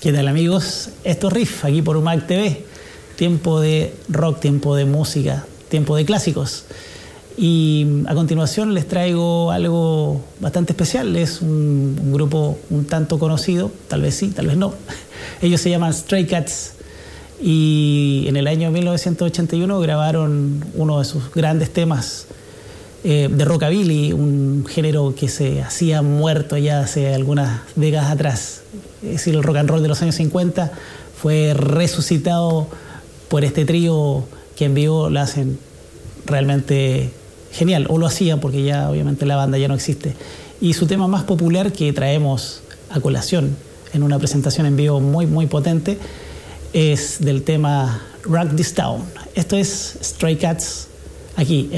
¿Qué tal, amigos? Esto es Riff, aquí por UMAC TV. Tiempo de rock, tiempo de música, tiempo de clásicos. Y a continuación les traigo algo bastante especial. Es un grupo un tanto conocido, tal vez sí, tal vez no. Ellos se llaman Stray Cats y en el año 1981 grabaron uno de sus grandes temas de rockabilly, un género que se hacía muerto ya hace algunas décadas atrás. Es decir, el rock and roll de los años 50 fue resucitado por este trío que en vivo lo hacen realmente genial, o lo hacían porque ya obviamente la banda ya no existe. Y su tema más popular que traemos a colación en una presentación en vivo muy muy potente es del tema Rock This Town. Esto es Stray Cats aquí